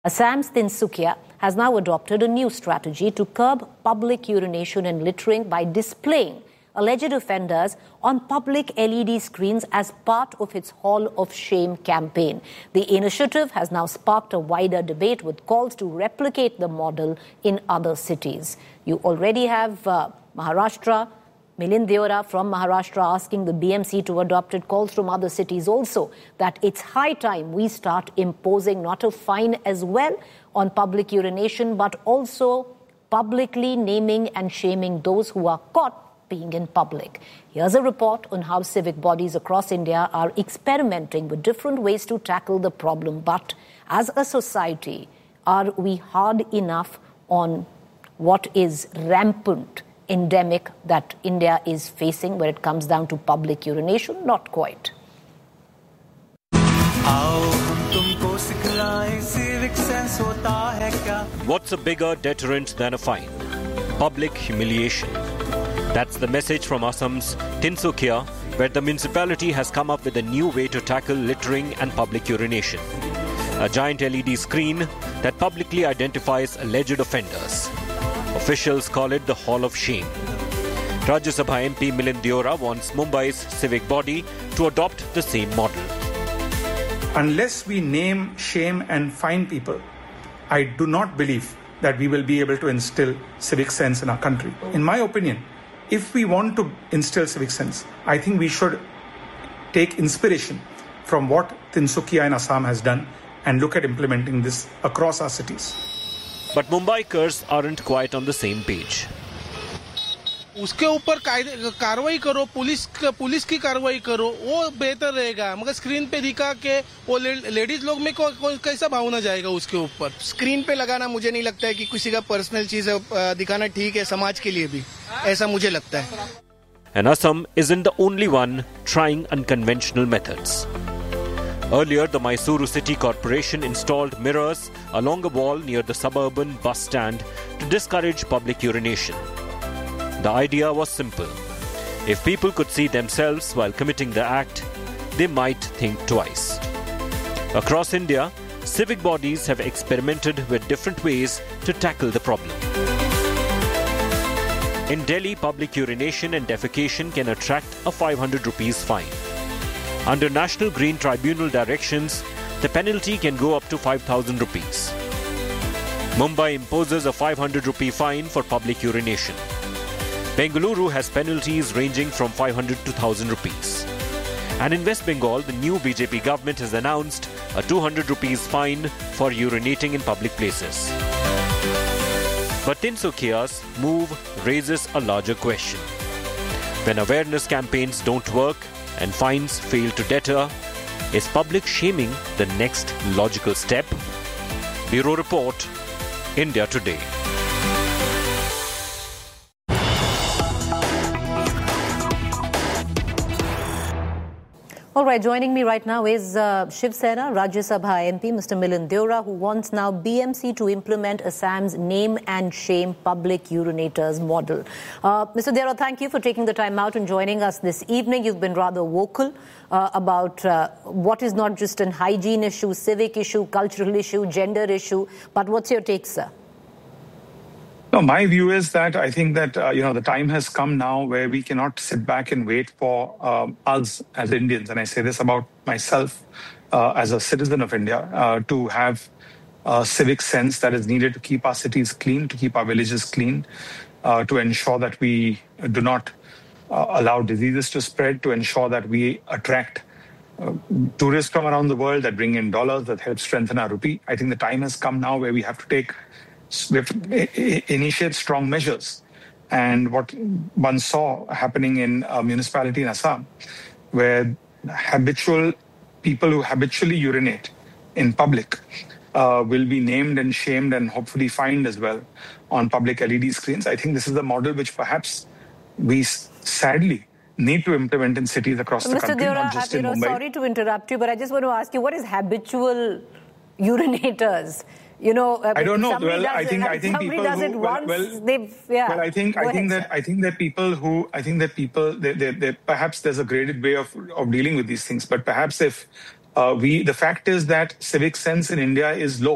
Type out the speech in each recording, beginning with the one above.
Assam's Tinsukia has now adopted a new strategy to curb public urination and littering by displaying alleged offenders on public LED screens as part of its Hall of Shame campaign. The initiative has now sparked a wider debate with calls to replicate the model in other cities. You already have Maharashtra, Milind Deora from Maharashtra asking the BMC to adopt it. Calls from other cities also that it's high time we start imposing not a fine as well on public urination, but also publicly naming and shaming those who are caught being in public. Here's a report on how civic bodies across India are experimenting with different ways to tackle the problem. But as a society, are we hard enough on what is rampant endemic that India is facing when it comes down to public urination? Not quite. What's a bigger deterrent than a fine? Public humiliation. That's the message from Assam's Tinsukia, where the municipality has come up with a new way to tackle littering and public urination. A giant LED screen that publicly identifies alleged offenders. Officials call it the Hall of Shame. Rajya Sabha MP Milind Deora wants Mumbai's civic body to adopt the same model. Unless we name, shame and fine people, I do not believe that we will be able to instill civic sense in our country. In my opinion, if we want to instill civic sense, I think we should take inspiration from what Tinsukia in Assam has done and look at implementing this across our cities. But Mumbaikars aren't quite on the same page. उसके ऊपर कार्रवाई करो, police की कार्रवाई करो, वो बेहतर रहेगा। मगर स्क्रीन पे दिखा के वो लेडीज लोग में कैसा भावना जाएगा उसके ऊपर? स्क्रीन पे लगाना मुझे नहीं लगता है कि किसी का पर्सनल चीज दिखाना ठीक है, समाज के लिए भी ऐसा मुझे लगता है। And Assam isn't the only one trying unconventional methods. Earlier, the Mysuru City Corporation installed mirrors along a wall near the suburban bus stand to discourage public urination. The idea was simple. If people could see themselves while committing the act, they might think twice. Across India, civic bodies have experimented with different ways to tackle the problem. In Delhi, public urination and defecation can attract a 500 rupees fine. Under National Green Tribunal directions, the penalty can go up to 5,000 rupees. Mumbai imposes a 500 rupee fine for public urination. Bengaluru has penalties ranging from 500 to 1,000 rupees. And in West Bengal, the new BJP government has announced a 200 rupees fine for urinating in public places. But Tinsukia's move raises a larger question. When awareness campaigns don't work and fines fail to deter, is public shaming the next logical step? Bureau Report, India Today. All right, joining me right now is Shiv Sena, Rajya Sabha MP, Mr. Milind Deora, who wants now BMC to implement Assam's name and shame public urinators model. Mr. Deora, thank you for taking the time out and joining us this evening. You've been rather vocal about what is not just an hygiene issue, civic issue, cultural issue, gender issue, but what's your take, sir? No, my view is that I think that, the time has come now where we cannot sit back and wait for us as Indians, and I say this about myself as a citizen of India, to have civic sense that is needed to keep our cities clean, to keep our villages clean, to ensure that we do not allow diseases to spread, to ensure that we attract tourists from around the world that bring in dollars, that help strengthen our rupee. I think the time has come now where we have to initiate strong measures. And what one saw happening in a municipality in Assam, where people who habitually urinate in public will be named and shamed and hopefully fined as well on public LED screens. I think this is the model which perhaps we sadly need to implement in cities across the country, Deora, not just in Mumbai. Sorry to interrupt you, but I just want to ask you, what is habitual urinators? I don't know. Well, I think people does it who once, well, I think that people perhaps there's a graded way of dealing with these things. But perhaps if the fact is that civic sense in India is low,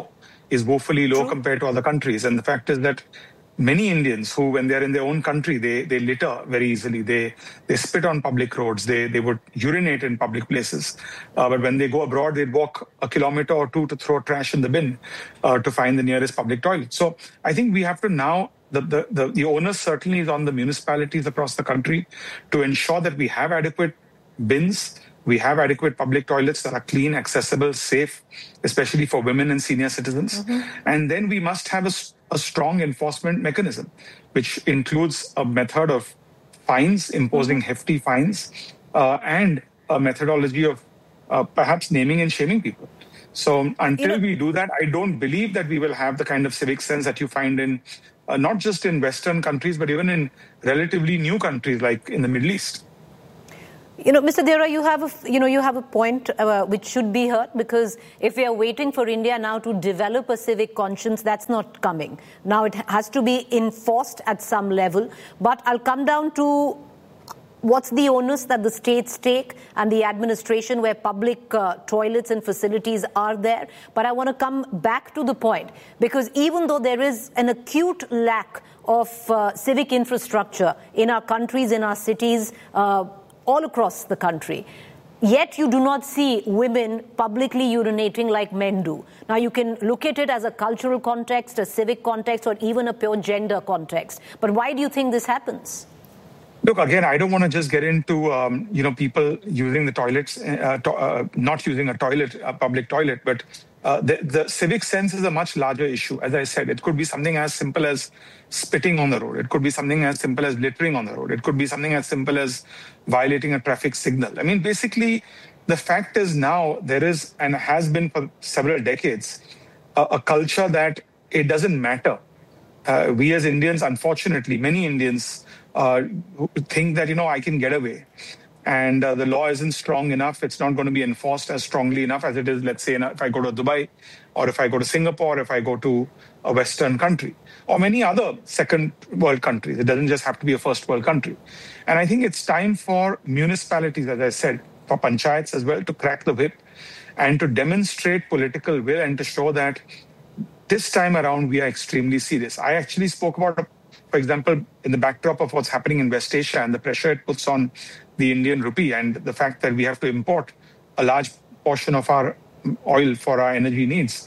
is woefully low compared to other countries. And the fact is that many Indians who, when they're in their own country, they litter very easily. They spit on public roads. They would urinate in public places. But when they go abroad, they'd walk a kilometer or two to throw trash in the bin to find the nearest public toilet. So I think we have to now, the onus certainly is on the municipalities across the country to ensure that we have adequate bins, we have adequate public toilets that are clean, accessible, safe, especially for women and senior citizens. And then we must have a strong enforcement mechanism, which includes a method of fines, imposing hefty fines, and a methodology of perhaps naming and shaming people. So until we do that, I don't believe that we will have the kind of civic sense that you find in not just in Western countries, but even in relatively new countries like in the Middle East. Mr. Deora, you have a point which should be heard, because if we are waiting for India now to develop a civic conscience, that's not coming. Now it has to be enforced at some level. But I'll come down to what's the onus that the states take and the administration where public toilets and facilities are there. But I want to come back to the point, because even though there is an acute lack of civic infrastructure in our countries, in our cities, all across the country, yet you do not see women publicly urinating like men do. Now, you can look at it as a cultural context, a civic context, or even a pure gender context. But why do you think this happens? Look, again, I don't want to just get into, people using the toilets, not using a public toilet, but the civic sense is a much larger issue. As I said, it could be something as simple as spitting on the road. It could be something as simple as littering on the road. It could be something as simple as violating a traffic signal. I mean, basically, the fact is now there is, and has been for several decades, a culture that it doesn't matter. We as Indians, unfortunately, many Indians think that, I can get away. And the law isn't strong enough. It's not going to be enforced as strongly enough as it is, let's say, if I go to Dubai, or if I go to Singapore, if I go to a Western country, or many other second world countries. It doesn't just have to be a first world country. And I think it's time for municipalities, as I said, for panchayats as well, to crack the whip and to demonstrate political will and to show that this time around we are extremely serious. I actually spoke about, for example, in the backdrop of what's happening in West Asia and the pressure it puts on the Indian rupee and the fact that we have to import a large portion of our oil for our energy needs.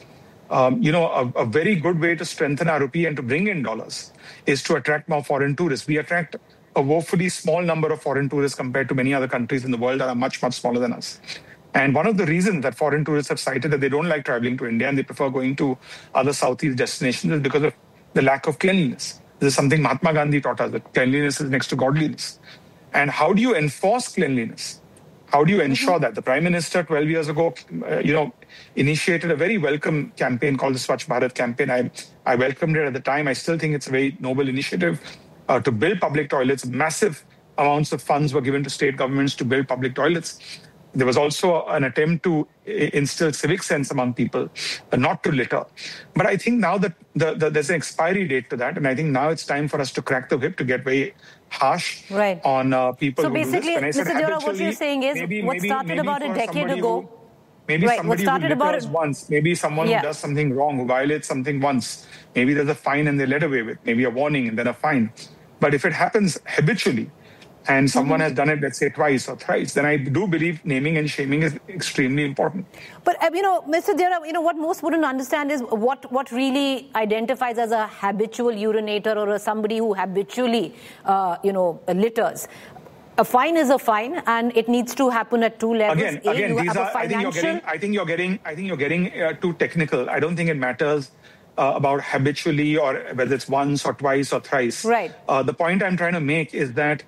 A very good way to strengthen our rupee and to bring in dollars is to attract more foreign tourists. We attract a woefully small number of foreign tourists compared to many other countries in the world that are much, much smaller than us. And one of the reasons that foreign tourists have cited that they don't like traveling to India and they prefer going to other Southeast destinations is because of the lack of cleanliness. This is something Mahatma Gandhi taught us, that cleanliness is next to godliness. And how do you enforce cleanliness? How do you ensure that? The Prime Minister 12 years ago, initiated a very welcome campaign called the Swachh Bharat campaign. I welcomed it at the time. I still think it's a very noble initiative to build public toilets. Massive amounts of funds were given to state governments to build public toilets. There was also an attempt to instill civic sense among people, not to litter. But I think now that there's an expiry date to that, and I think now it's time for us to crack the whip, to get very harsh on people who do this. So basically, Mr. Deora, what you're saying is what started about a decade ago. Maybe somebody who litters once, maybe someone who does something wrong, who violates something once, maybe there's a fine and they're let away with, maybe a warning and then a fine. But if it happens habitually, and someone has done it, let's say, twice or thrice, then I do believe naming and shaming is extremely important. But, Mr. Deora, what most wouldn't understand is what really identifies as a habitual urinator or somebody who habitually, litters. A fine is a fine, and it needs to happen at two levels. Again, I think you're getting too technical. I don't think it matters about habitually or whether it's once or twice or thrice. Right. The point I'm trying to make is that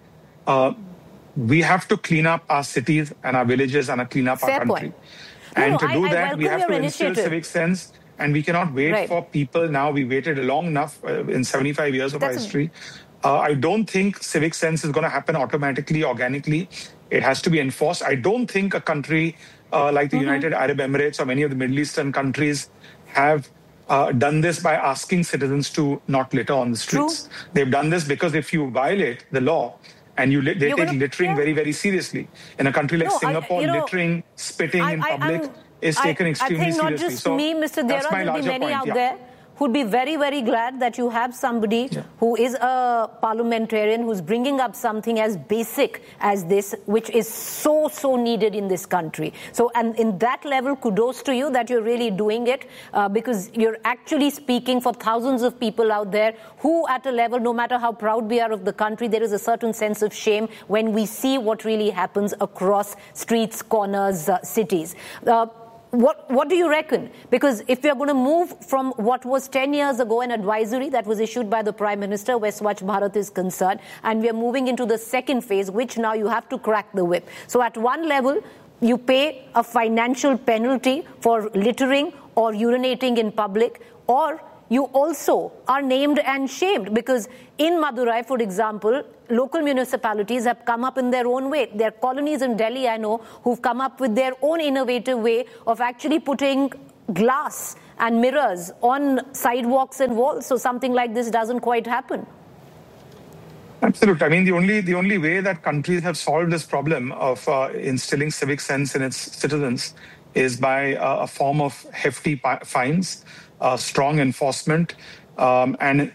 we have to clean up our cities and our villages and clean up our country. And to do that, we have to instill civic sense, and we cannot wait for people now. We waited long enough in 75 years of our history. I don't think civic sense is going to happen automatically, organically. It has to be enforced. I don't think a country like the United Arab Emirates or many of the Middle Eastern countries have done this by asking citizens to not litter on the streets. True. They've done this because if you violate the law, and they take littering very, very seriously. In a country like Singapore, littering, spitting in public is taken extremely seriously. I think not just me, Mr. Deora, there will be many out there who'd be very, very glad that you have somebody who is a parliamentarian who's bringing up something as basic as this, which is so, so needed in this country. So, and in that level, kudos to you that you're really doing it, because you're actually speaking for thousands of people out there who, at a level, no matter how proud we are of the country, there is a certain sense of shame when we see what really happens across streets, corners, cities. What do you reckon? Because if we are going to move from what was 10 years ago an advisory that was issued by the Prime Minister where Swachh Bharat is concerned, and we are moving into the second phase, which now you have to crack the whip. So at one level, you pay a financial penalty for littering or urinating in public, or you also are named and shamed, because in Madurai, for example, local municipalities have come up in their own way. There are colonies in Delhi, I know, who've come up with their own innovative way of actually putting glass and mirrors on sidewalks and walls, so something like this doesn't quite happen. Absolutely. I mean, the only way that countries have solved this problem of instilling civic sense in its citizens is by a form of hefty fines, strong enforcement, and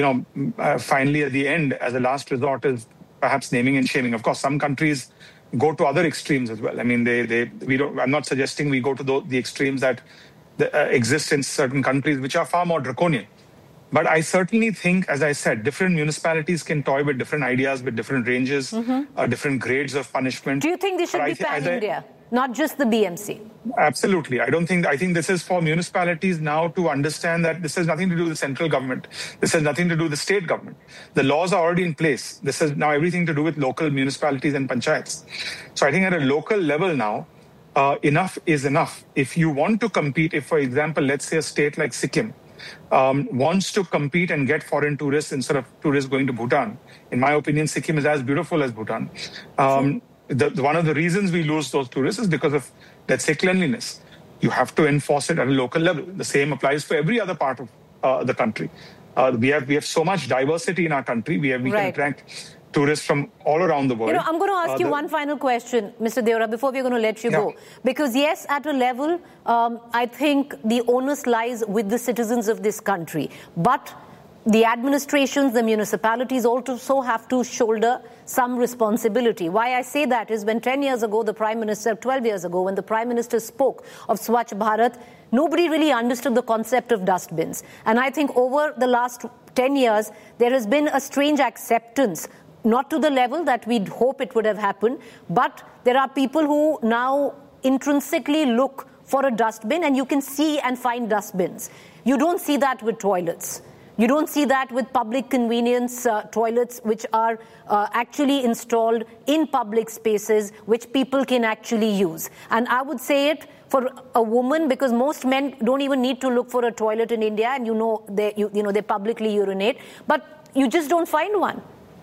finally at the end, as a last resort, is perhaps naming and shaming. Of course, some countries go to other extremes as well. I mean, I'm not suggesting we go to the extremes that exist in certain countries, which are far more draconian. But I certainly think, as I said, different municipalities can toy with different ideas, with different ranges, different grades of punishment. Do you think this should be pan-India, not just the BMC? Absolutely. I think this is for municipalities now to understand that this has nothing to do with the central government. This has nothing to do with the state government. The laws are already in place. This has now everything to do with local municipalities and panchayats. So I think at a local level now, enough is enough. If you want to compete, if, for example, let's say a state like Sikkim, wants to compete and get foreign tourists instead of tourists going to Bhutan. In my opinion, Sikkim is as beautiful as Bhutan. One of the reasons we lose those tourists is because of, let's say, cleanliness. You have to enforce it at a local level. The same applies for every other part of the country. We have so much diversity in our country. We can attract tourists from all around the world. I'm going to ask you one final question, Mr. Deora, before we're going to let you go. Because yes, at a level, I think the onus lies with the citizens of this country. But the administrations, the municipalities also have to shoulder some responsibility. Why I say that is when 10 years ago, 12 years ago, when the Prime Minister spoke of Swachh Bharat, nobody really understood the concept of dustbins. And I think over the last 10 years, there has been a strange acceptance, not to the level that we'd hope it would have happened, but there are people who now intrinsically look for a dustbin, and you can see and find dustbins. You don't see that with toilets. You don't see that with public convenience toilets, which are actually installed in public spaces, which people can actually use. And I would say it for a woman, because most men don't even need to look for a toilet in India, and they publicly urinate, but you just don't find one.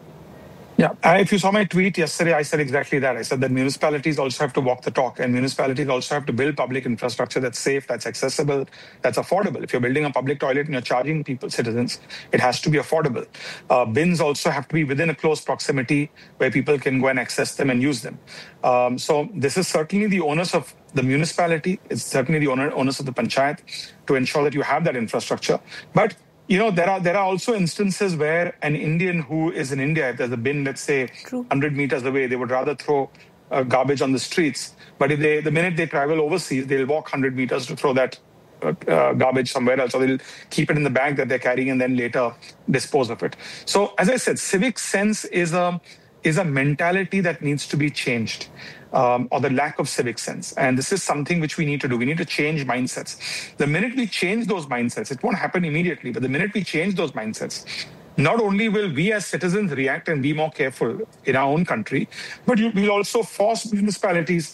Yeah, if you saw my tweet yesterday, I said exactly that. I said that municipalities also have to walk the talk, and municipalities also have to build public infrastructure that's safe, that's accessible, that's affordable. If you're building a public toilet and you're charging citizens, it has to be affordable. Bins also have to be within a close proximity where people can go and access them and use them. So this is certainly the onus of the municipality. It's certainly the onus of the panchayat to ensure that you have that infrastructure. But there are also instances where an Indian who is in India, if there's a bin, let's say 100 meters away, they would rather throw garbage on the streets. But if the minute they travel overseas, they'll walk 100 meters to throw that garbage somewhere else, or they'll keep it in the bag that they're carrying and then later dispose of it. So, as I said, civic sense is a mentality that needs to be changed. Or the lack of civic sense. And this is something which we need to do. We need to change mindsets. The minute we change those mindsets, it won't happen immediately, but the minute we change those mindsets, not only will we as citizens react and be more careful in our own country, but we'll also force municipalities,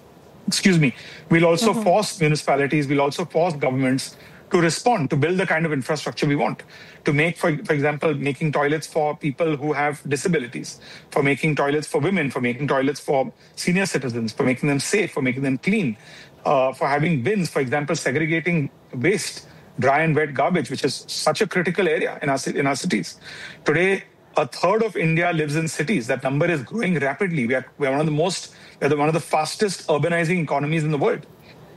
we'll also force municipalities, we'll also force governments to respond, to build the kind of infrastructure we want, to make, for example, making toilets for people who have disabilities, for making toilets for women, for making toilets for senior citizens, for making them safe, for making them clean, for having bins, for example, segregating waste, dry and wet garbage, which is such a critical area in our cities. Today, a third of India lives in cities. That number is growing rapidly. We are one of the fastest urbanizing economies in the world.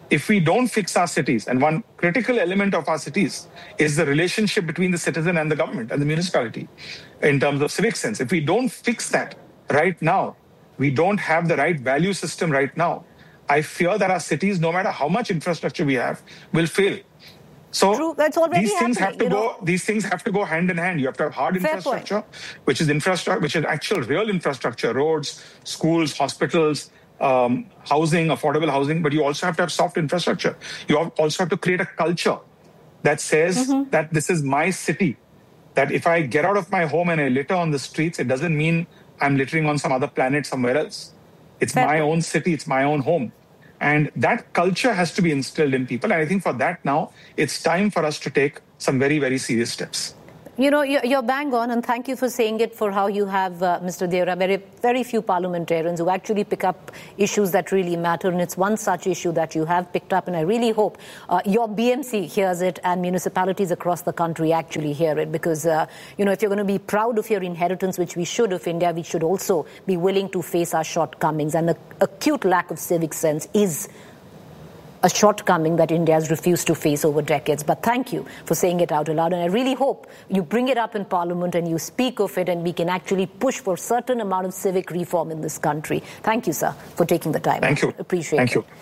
if we don't fix our cities, and one critical element of our cities is the relationship between the citizen and the government and the municipality in terms of civic sense. If we don't fix that right now, we don't have the right value system right now, I fear that our cities, no matter how much infrastructure we have, will fail. So True. That's already these things have to happening, go. These things have to go hand in hand. You have to have hard infrastructure, which is actual real infrastructure: roads, schools, hospitals, housing, affordable housing. But you also have to have soft infrastructure. You also have to create a culture that says that this is my city. That if I get out of my home and I litter on the streets, it doesn't mean I'm littering on some other planet somewhere else. It's my own city. It's my own home. And that culture has to be instilled in people. And I think for that now, it's time for us to take some very, very serious steps. You know, you're bang on, and thank you for saying it, for how you have, Mr. Deora, very few parliamentarians who actually pick up issues that really matter, and it's one such issue that you have picked up, and I really hope your BMC hears it and municipalities across the country actually hear it, because, you know, if you're going to be proud of your inheritance, which we should of India, we should also be willing to face our shortcomings, and the acute lack of civic sense is a shortcoming that India has refused to face over decades. But thank you for saying it out aloud. And I really hope you bring it up in Parliament and you speak of it, and we can actually push for a certain amount of civic reform in this country. Thank you, sir, for taking the time. Thank you. Appreciate it. Thank you.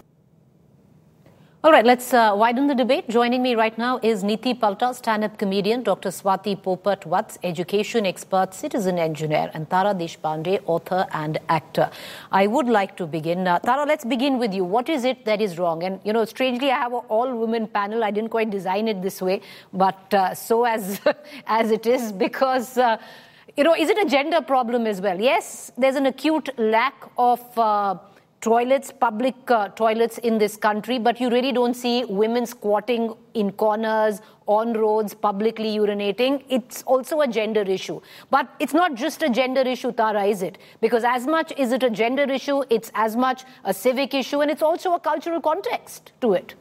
All right, let's widen the debate. Joining me right now is Neeti Palta, stand-up comedian, Dr. Swati Popat-Vats, education expert, citizen engineer, and Tara Deshpande, author and actor. I would like to begin. Tara, let's begin with you. What is it that is wrong? And, you know, strangely, I have an all-women panel. I didn't quite design it this way, but so as it is, because, you know, is it a gender problem as well? Yes, there's an acute lack of toilets, public toilets in this country, but you really don't see women squatting in corners, on roads, publicly urinating. It's also a gender issue. But it's not just a gender issue, Tara, is it? Because as much is it a gender issue, it's as much a civic issue, and it's also a cultural context to it.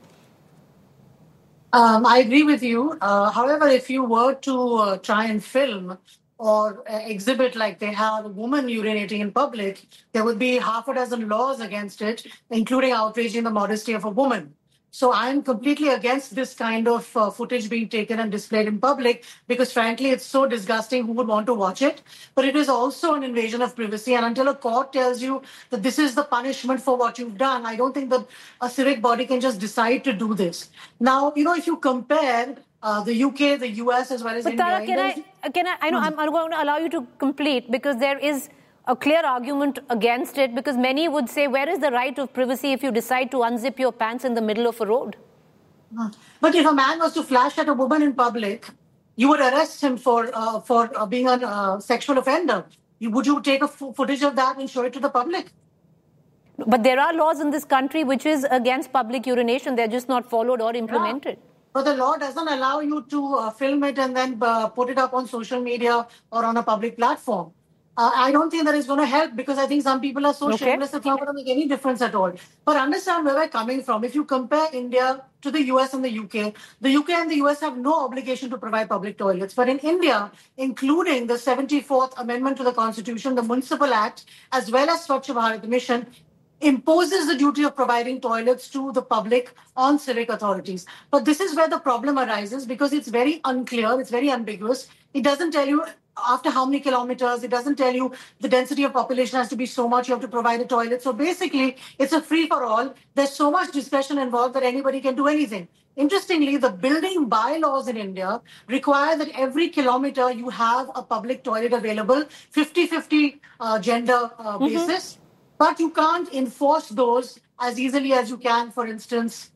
I agree with you. However, if you were to try and film or exhibit like they have a woman urinating in public, there would be half a dozen laws against it, including outraging the modesty of a woman. So I'm completely against this kind of footage being taken and displayed in public, because frankly, it's so disgusting. Who would want to watch it? But it is also an invasion of privacy. And until a court tells you that this is the punishment for what you've done, I don't think that a civic body can just decide to do this. Now, you know, if you compare the UK, the US, as well as India. But Tara, I know I'm going to allow you to complete, because there is a clear argument against it, because many would say, where is the right of privacy if you decide to unzip your pants in the middle of a road? But if a man was to flash at a woman in public, you would arrest him for being a sexual offender. Would you take a footage of that and show it to the public? But there are laws in this country which is against public urination. They're just not followed or implemented. Yeah. But the law doesn't allow you to film it and then put it up on social media or on a public platform. I don't think that is going to help, because I think some people are so shameless it's not going to make any difference at all. But understand where we're coming from. If you compare India to the US and the UK and the US have no obligation to provide public toilets. But in India, including the 74th Amendment to the Constitution, the Municipal Act, as well as Swachh Bharat Mission, imposes the duty of providing toilets to the public on civic authorities. But this is where the problem arises, because it's very unclear, it's very ambiguous. It doesn't tell you after how many kilometers, it doesn't tell you the density of population has to be so much, you have to provide a toilet. So basically, it's a free-for-all. There's so much discretion involved that anybody can do anything. Interestingly, the building bylaws in India require that every kilometer you have a public toilet available, 50-50 gender basis. But you can't enforce those as easily as you can, for instance,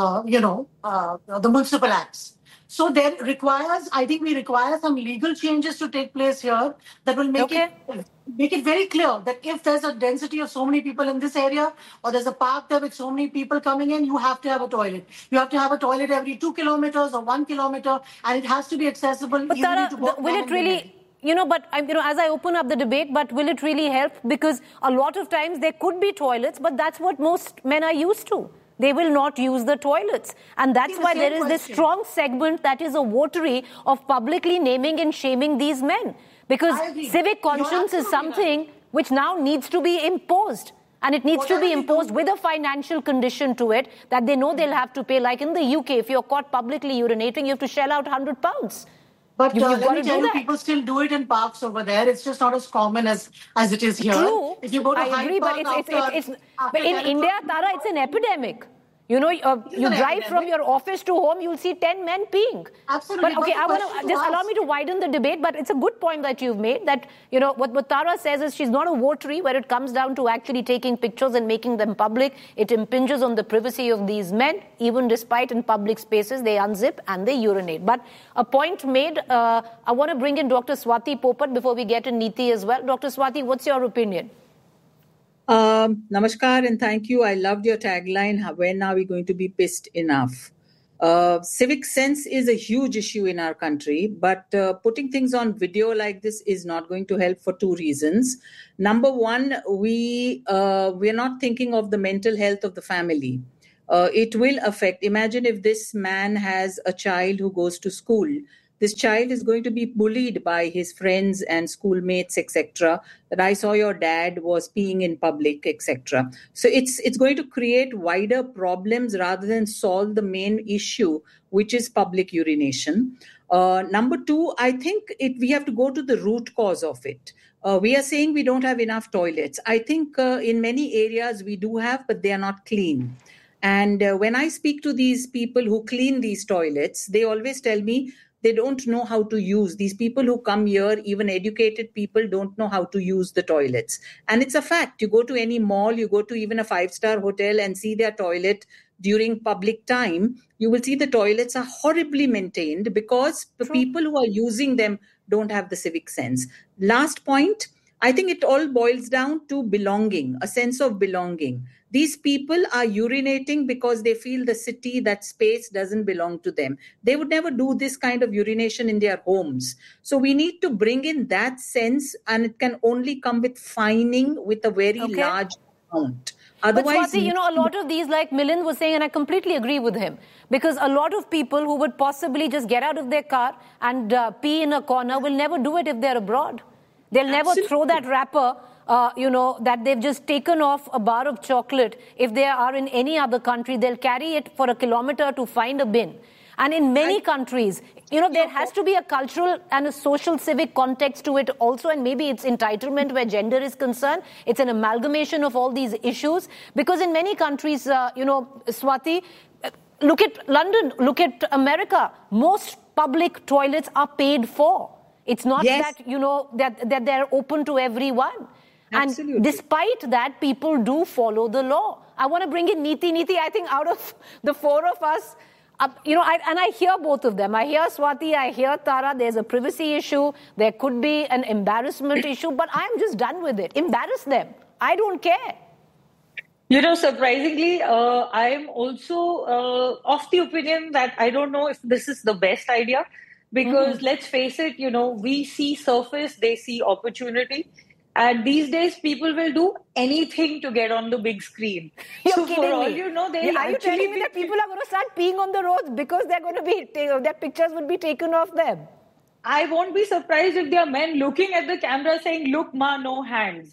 the municipal acts. So there I think we require some legal changes to take place here that will make it very clear that if there's a density of so many people in this area, or there's a park there with so many people coming in, you have to have a toilet. You have to have a toilet every 2 kilometers or 1 kilometer, and it has to be accessible. But Tara, will it really... as I open up the debate, but will it really help? Because a lot of times there could be toilets, but that's what most men are used to. They will not use the toilets. And that's why there is this strong segment that is a votary of publicly naming and shaming these men. Because civic conscience is something which now needs to be imposed. And it needs to be imposed with a financial condition to it that they know they'll have to pay. Like in the UK, if you're caught publicly urinating, you have to shell out £100. But let me tell you, people still do it in parks over there. It's just not as common as it is here. True. If you go to I agree, Hyde Park but in India, Tara, it's an epidemic. You know, you drive from your office to home, you'll see 10 men peeing. Absolutely. But okay, I want to just allow me to widen the debate, but it's a good point that you've made that, you know, what Tara says is she's not a votary where it comes down to actually taking pictures and making them public. It impinges on the privacy of these men, even despite in public spaces, they unzip and they urinate. But a point made, I want to bring in Dr. Swati Popat before we get to Neeti as well. Dr. Swati, what's your opinion? Namaskar and thank you. I loved your tagline, when are we going to be pissed enough? Civic sense is a huge issue in our country, but putting things on video like this is not going to help for two reasons. Number one, we are not thinking of the mental health of the family. It will affect. Imagine if this man has a child who goes to school. This child is going to be bullied by his friends and schoolmates, etc. That I saw your dad was peeing in public, etc. So it's going to create wider problems rather than solve the main issue, which is public urination. Number two, I think we have to go to the root cause of it. We are saying we don't have enough toilets. I think in many areas we do have, but they are not clean. And when I speak to these people who clean these toilets, they always tell me they don't know how to use. These people who come here, even educated people, don't know how to use the toilets. And it's a fact. You go to any mall, you go to even a 5-star hotel and see their toilet during public time, you will see the toilets are horribly maintained because the people who are using them don't have the civic sense. Last point, I think it all boils down to belonging, a sense of belonging. These people are urinating because they feel the city, that space doesn't belong to them. They would never do this kind of urination in their homes. So we need to bring in that sense, and it can only come with fining with a very large amount. Otherwise, but Swati, you know, a lot of these, like Milind was saying, and I completely agree with him, because a lot of people who would possibly just get out of their car and pee in a corner will never do it if they're abroad. They'll never throw that wrapper, that they've just taken off a bar of chocolate. If they are in any other country, they'll carry it for a kilometer to find a bin. And in many countries, there has to be a cultural and a social civic context to it also. And maybe it's entitlement where gender is concerned. It's an amalgamation of all these issues. Because in many countries, Swati, look at London, look at America. Most public toilets are paid for. It's not that, that they're open to everyone. Absolutely. And despite that, people do follow the law. I want to bring in Neeti. Neeti, I think out of the four of us, I hear both of them. I hear Swati, I hear Tara. There's a privacy issue. There could be an embarrassment issue, but I'm just done with it. Embarrass them. I don't care. Surprisingly, I'm also of the opinion that I don't know if this is the best idea. Because let's face it, we see surface, they see opportunity. And these days, people will do anything to get on the big screen. You're kidding for all me. you know, are you telling me that people are going to start peeing on the roads because they're going to be, their pictures would be taken off them? I won't be surprised if there are men looking at the camera saying, "Look, ma, no hands."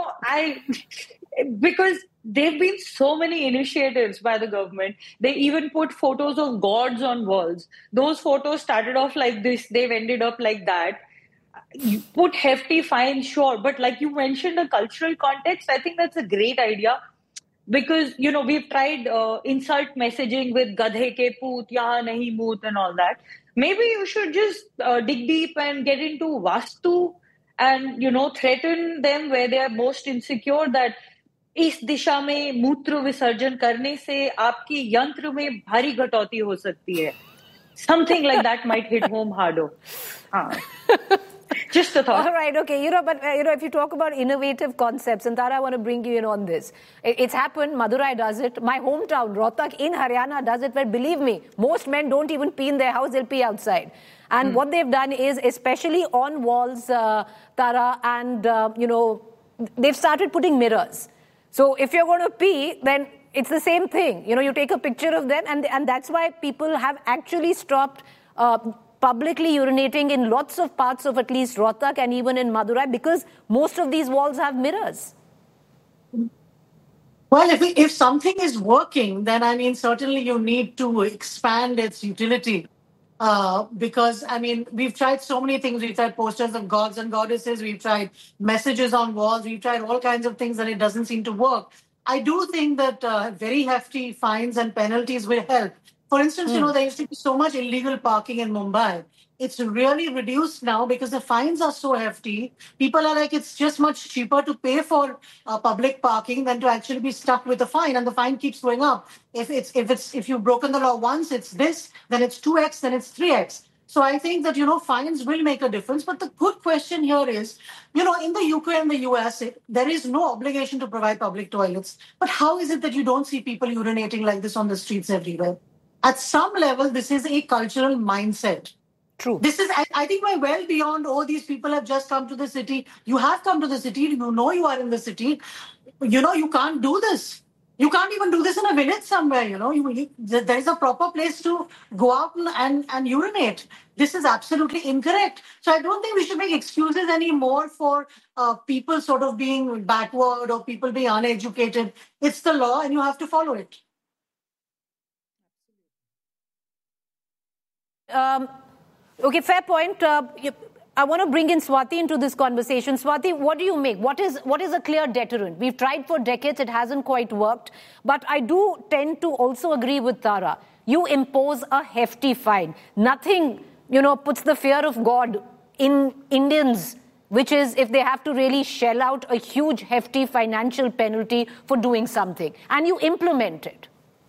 Because there have been so many initiatives by the government. They even put photos of gods on walls. Those photos started off like this. They've ended up like that. You put hefty fines, sure. But like you mentioned, a cultural context, I think that's a great idea. Because, we've tried insult messaging with gadhe ke poot, yahan nahi moot and all that. Maybe you should just dig deep and get into vastu and, threaten them where they are most insecure that इस दिशा में मूत्र विसर्जन करने से आपकी यंत्र में भारी घटौती हो सकती है. Something like that might hit home harder. Just a thought. All right, okay. But if you talk about innovative concepts, and Tara, I want to bring you in on this. It's happened. Madurai does it. My hometown, Rohtak in Haryana, does it. Where, believe me, most men don't even pee in their house; they'll pee outside. And what they've done is, especially on walls, Tara, and they've started putting mirrors. So if you're going to pee, then it's the same thing. You take a picture of them, and that's why people have actually stopped publicly urinating in lots of parts of at least Rohtak and even in Madurai, because most of these walls have mirrors. Well, if something is working, then I mean, certainly you need to expand its utility. Because I mean, we've tried so many things. We've tried posters of gods and goddesses. We've tried messages on walls. We've tried all kinds of things, and it doesn't seem to work. I do think that very hefty fines and penalties will help. For instance, there used to be so much illegal parking in Mumbai. It's really reduced now because the fines are so hefty. People are like, it's just much cheaper to pay for public parking than to actually be stuck with a fine, and the fine keeps going up. If you've broken the law once, it's this, then it's 2x, then it's 3x. So I think that, fines will make a difference. But the good question here is, in the UK and the US, there is no obligation to provide public toilets. But how is it that you don't see people urinating like this on the streets everywhere? At some level, this is a cultural mindset. True. This is, I think, we're well beyond, these people have just come to the city. You have come to the city. You know you are in the city. You can't do this. You can't even do this in a village somewhere, there is a proper place to go out and urinate. This is absolutely incorrect. So I don't think we should make excuses anymore for people sort of being backward or people being uneducated. It's the law and you have to follow it. Okay, fair point. I want to bring in Swati into this conversation. Swati, what do you make? What is a clear deterrent? We've tried for decades, it hasn't quite worked. But I do tend to also agree with Tara. You impose a hefty fine. Nothing, puts the fear of God in Indians, which is if they have to really shell out a huge, hefty financial penalty for doing something. And you implement it.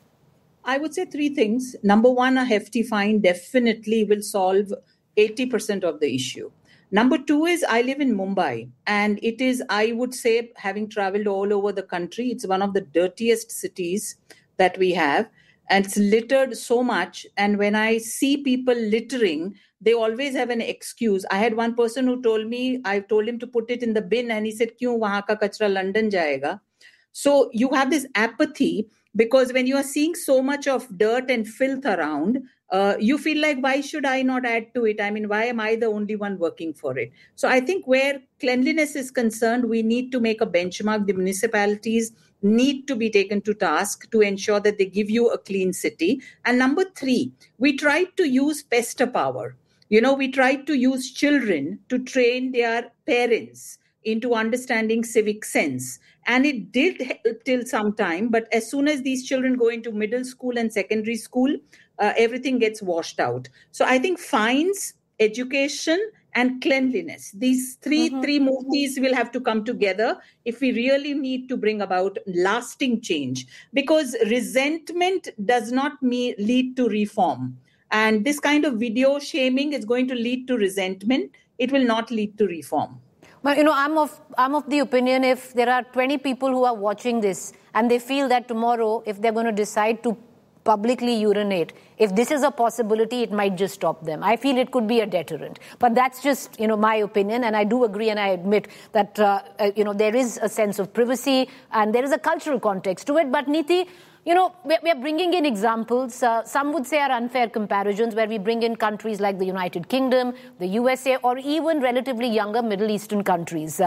I would say three things. Number one, a hefty fine definitely will solve 80% of the issue. Number two is I live in Mumbai, and it is, I would say, having traveled all over the country, it's one of the dirtiest cities that we have, and it's littered so much. And when I see people littering, they always have an excuse. I had one person who told me, I told him to put it in the bin, and he said, "Kyun wahan ka kachra London jayega?" So you have this apathy, because when you are seeing so much of dirt and filth around, you feel like, why should I not add to it? I mean, why am I the only one working for it? So I think where cleanliness is concerned, we need to make a benchmark. The municipalities need to be taken to task to ensure that they give you a clean city. And number three, we tried to use pester power. We tried to use children to train their parents into understanding civic sense. And it did help till some time. But as soon as these children go into middle school and secondary school, everything gets washed out. So I think fines, education, and cleanliness, these three murtis will have to come together if we really need to bring about lasting change. Because resentment does not lead to reform. And this kind of video shaming is going to lead to resentment. It will not lead to reform. But, I'm of the opinion, if there are 20 people who are watching this and they feel that tomorrow, if they're going to decide to publicly urinate, if this is a possibility, it might just stop them. I feel it could be a deterrent. But that's just, my opinion. And I do agree and I admit that, there is a sense of privacy and there is a cultural context to it. But Neeti, we're bringing in examples, some would say are unfair comparisons, where we bring in countries like the United Kingdom, the USA, or even relatively younger Middle Eastern countries.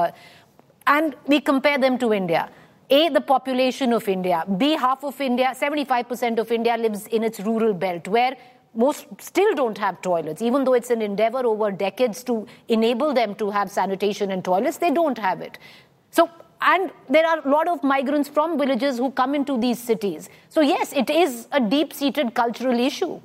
And we compare them to India. A, the population of India. B, half of India, 75% of India lives in its rural belt, where most still don't have toilets. Even though it's an endeavor over decades to enable them to have sanitation and toilets, they don't have it. And there are a lot of migrants from villages who come into these cities. So yes, it is a deep-seated cultural issue.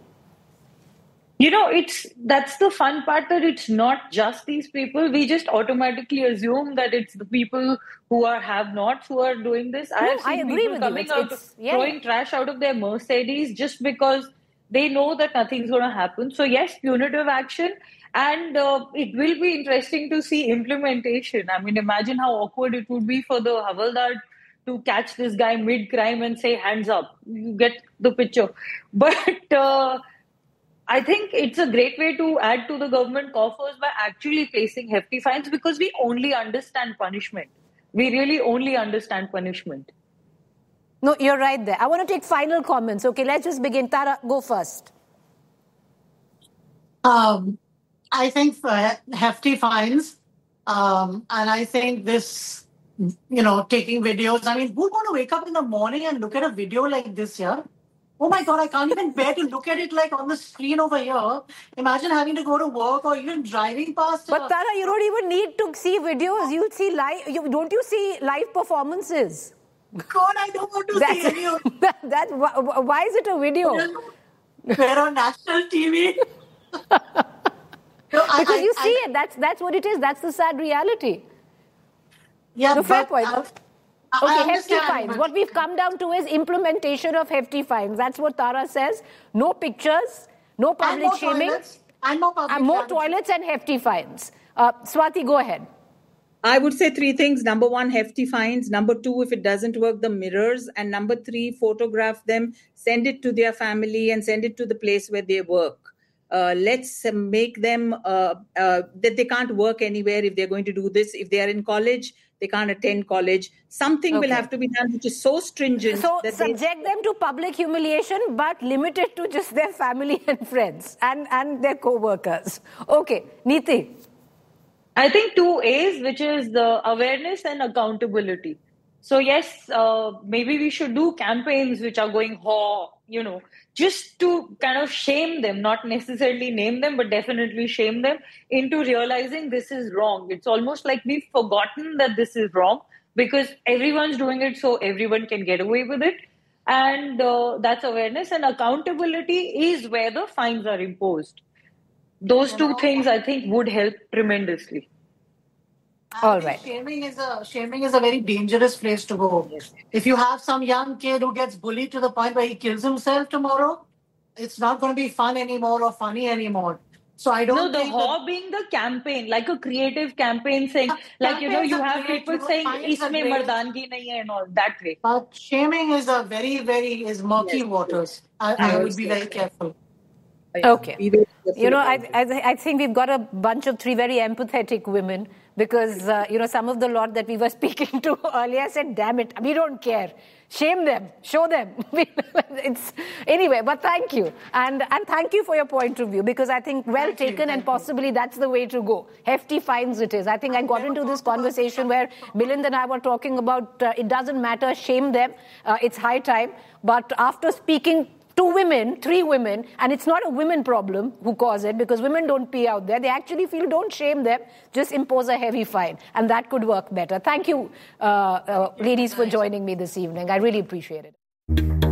That's the fun part, that it's not just these people. We just automatically assume that it's the people who are have-nots who are doing this. I agree with coming you. out, throwing trash out of their Mercedes just because they know that nothing's going to happen. So yes, punitive action. And it will be interesting to see implementation. I mean, imagine how awkward it would be for the Havaldar to catch this guy mid-crime and say, hands up. You get the picture. But I think it's a great way to add to the government coffers by actually placing hefty fines, because we only understand punishment. We really only understand punishment. No, you're right there. I want to take final comments. Okay, let's just begin. Tara, go first. I think for hefty fines, and I think this taking videos. I mean, who's going to wake up in the morning and look at a video like this here? Oh my God, I can't even bear to look at it like on the screen over here. Imagine having to go to work or even driving past. But Tara, you don't even need to see videos. You'll see live. Don't you see live performances? God, I don't want to see any of that. Why is it a video? We're on national TV. Because you see it. That's what it is. That's the sad reality. Yeah, no, fair point. Okay, hefty fines. But what we've come down to is implementation of hefty fines. That's what Tara says. No pictures, no public shaming. And more toilets and hefty fines. Swati, go ahead. I would say three things. Number one, hefty fines. Number two, if it doesn't work, the mirrors. And number three, photograph them, send it to their family and send it to the place where they work. Let's make them that they can't work anywhere if they're going to do this. If they are in college, they can't attend college. Something will have to be done which is so stringent. So subject them to public humiliation, but limit it to just their family and friends and their co-workers. Okay, Neeti. I think 2 A's, which is the awareness and accountability. So yes, maybe we should do campaigns which are going just to kind of shame them, not necessarily name them, but definitely shame them into realizing this is wrong. It's almost like we've forgotten that this is wrong because everyone's doing it, so everyone can get away with it. And that's awareness, and accountability is where the fines are imposed. Those two things, I think, would help tremendously. All right. Shaming is a very dangerous place to go. Yes. If you have some young kid who gets bullied to the point where he kills himself tomorrow, it's not going to be fun anymore or funny anymore. So I don't think being the campaign, like a creative campaign saying, you have people saying, "Isme mardangi nahi hai," and all that way. But shaming is a very, very murky waters. I would be very careful. Okay. I think we've got a bunch of three very empathetic women because, some of the lot that we were speaking to earlier said, damn it, we don't care. Shame them. Show them. Anyway, but thank you. And thank you for your point of view because I think well taken and possibly that's the way to go. Hefty fines it is. I think I got into this conversation where Milind and I were talking about it doesn't matter, shame them. It's high time. But after speaking 3 women, and it's not a women problem who cause it because women don't pee out there. They actually feel don't shame them, just impose a heavy fine. And that could work better. Thank you, ladies, for joining me this evening. I really appreciate it.